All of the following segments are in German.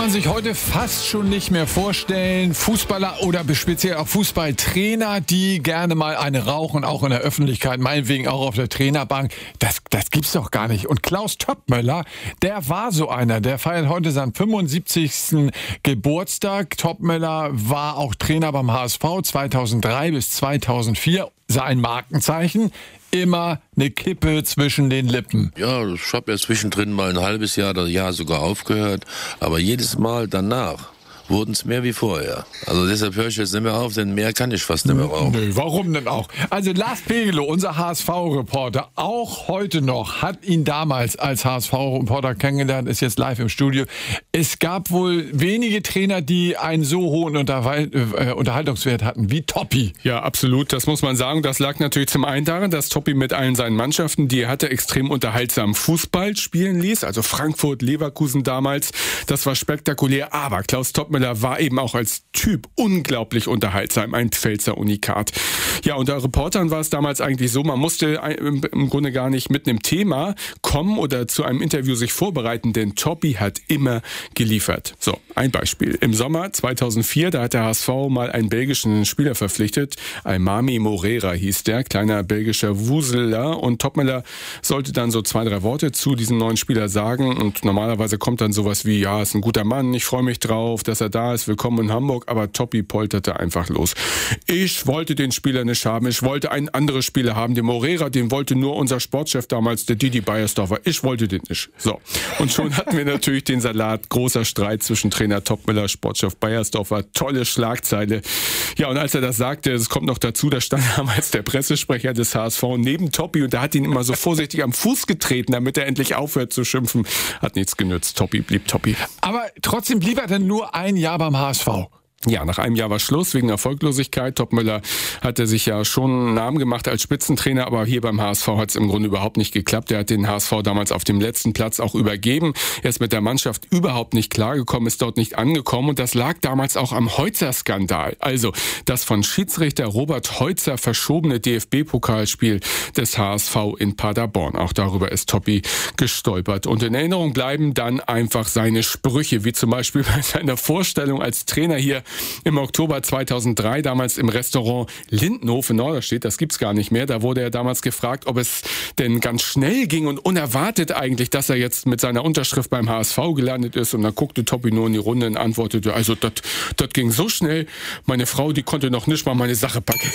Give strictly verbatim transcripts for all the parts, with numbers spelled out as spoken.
man sich heute fast schon nicht mehr vorstellen. Fußballer oder speziell auch Fußballtrainer, die gerne mal eine rauchen, auch in der Öffentlichkeit, meinetwegen auch auf der Trainerbank. Das, das gibt's doch gar nicht. Und Klaus Toppmöller, der war so einer. Der feiert heute seinen fünfundsiebzigsten Geburtstag. Toppmöller war auch Trainer beim H S V zweitausenddrei bis zweitausendvier. Sein Markenzeichen: immer eine Kippe zwischen den Lippen. Ja, ich habe ja zwischendrin mal ein halbes Jahr, das Jahr sogar aufgehört, aber jedes Mal danach wurden es mehr wie vorher. Also deshalb höre ich jetzt nicht mehr auf, denn mehr kann ich fast nicht mehr rauchen. Nö, warum denn auch? Also Lars Pegelow, unser H S V-Reporter, auch heute noch, hat ihn damals als H S V-Reporter kennengelernt, ist jetzt live im Studio. Es gab wohl wenige Trainer, die einen so hohen Unterwal- äh, Unterhaltungswert hatten wie Toppi. Ja, absolut, das muss man sagen. Das lag natürlich zum einen daran, dass Toppi mit allen seinen Mannschaften, die er hatte, extrem unterhaltsam Fußball spielen ließ. Also Frankfurt, Leverkusen damals, das war spektakulär. Aber Klaus Toppmöller war eben auch als Typ unglaublich unterhaltsam, ein Pfälzer Unikat. Ja, unter Reportern war es damals eigentlich so, man musste im Grunde gar nicht mit einem Thema kommen oder zu einem Interview sich vorbereiten, denn Toppi hat immer geliefert. So, ein Beispiel. Im Sommer zweitausendvier, da hat der H S V mal einen belgischen Spieler verpflichtet. Almami Morera hieß der, kleiner belgischer Wuseler. Und Toppmöller sollte dann so zwei, drei Worte zu diesem neuen Spieler sagen. Und normalerweise kommt dann sowas wie, ja, ist ein guter Mann, ich freue mich drauf, dass er da ist, willkommen in Hamburg. Aber Toppi polterte einfach los. Ich wollte den Spieler nicht haben, ich wollte einen anderen Spieler haben. Den Morera, den wollte nur unser Sportchef damals, der Didi Beiersdorfer. Ich wollte den nicht. So. Und schon hatten wir natürlich den Salat. Großer Streit zwischen Trainer Toppmöller, Sportchef Beiersdorfer. Tolle Schlagzeile. Ja, und als er das sagte, es kommt noch dazu, da stand damals der Pressesprecher des H S V neben Toppi und der hat ihn immer so vorsichtig am Fuß getreten, damit er endlich aufhört zu schimpfen. Hat nichts genützt. Toppi blieb Toppi. Aber trotzdem blieb er dann nur ein Jahr beim H S V. Ja, nach einem Jahr war Schluss wegen Erfolglosigkeit. Toppmöller hatte sich ja schon einen Namen gemacht als Spitzentrainer, aber hier beim H S V hat es im Grunde überhaupt nicht geklappt. Er hat den H S V damals auf dem letzten Platz auch übergeben. Er ist mit der Mannschaft überhaupt nicht klargekommen, ist dort nicht angekommen und das lag damals auch am Heutzer-Skandal. Also das von Schiedsrichter Robert Heutzer verschobene D F B-Pokalspiel des H S V in Paderborn. Auch darüber ist Toppi gestolpert. Und in Erinnerung bleiben dann einfach seine Sprüche, wie zum Beispiel bei seiner Vorstellung als Trainer hier im Oktober zweitausenddrei, damals im Restaurant Lindenhof in Norderstedt, das gibt's gar nicht mehr. Da wurde er damals gefragt, ob es denn ganz schnell ging und unerwartet eigentlich, dass er jetzt mit seiner Unterschrift beim H S V gelandet ist. Und dann guckte Toppi nur in die Runde und antwortete, also das ging so schnell, meine Frau, die konnte noch nicht mal meine Sache packen.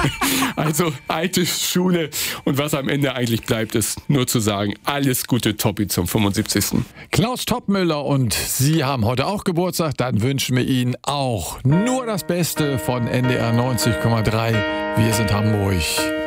Also alte Schule. Und was am Ende eigentlich bleibt, ist nur zu sagen, alles Gute Toppi zum fünfundsiebzigsten Klaus Toppmöller und Sie haben heute auch Geburtstag, dann wünschen wir Ihnen auch nur das Beste von N D R neunzig Komma drei. Wir sind Hamburg.